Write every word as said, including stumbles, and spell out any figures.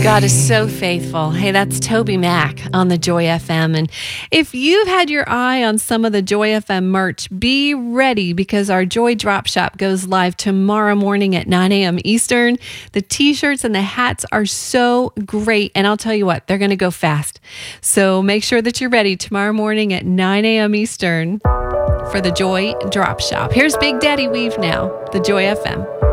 God is so faithful. Hey, that's Toby Mac on the Joy F M. And if you've had your eye on some of the Joy F M merch, be ready because our Joy Drop Shop goes live tomorrow morning at nine a.m. Eastern. The t-shirts and the hats are so great. And I'll tell you what, they're going to go fast. So make sure that you're ready tomorrow morning at nine a.m. Eastern for the Joy Drop Shop. Here's Big Daddy Weave now, the Joy F M.